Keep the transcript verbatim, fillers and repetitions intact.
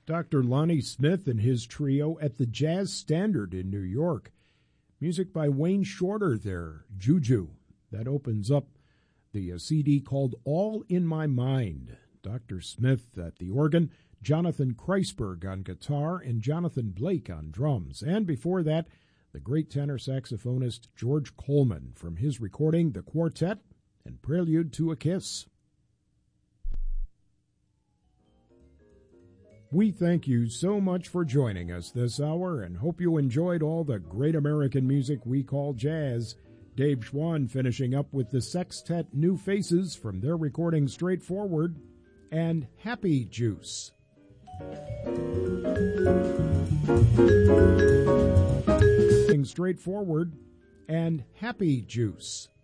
Doctor Lonnie Smith and his trio at the Jazz Standard in New York. Music by Wayne Shorter there, Juju. That opens up the uh, C D called All in My Mind. Doctor Smith at the organ, Jonathan Kreisberg on guitar, and Jonathan Blake on drums. And before that, the great tenor saxophonist George Coleman from his recording, The Quartet and Prelude to a Kiss. We thank you so much for joining us this hour and hope you enjoyed all the great American music we call jazz. Dave Schwann finishing up with the Sextet New Faces from their recording Straightforward and Happy Juice. Straightforward and Happy Juice.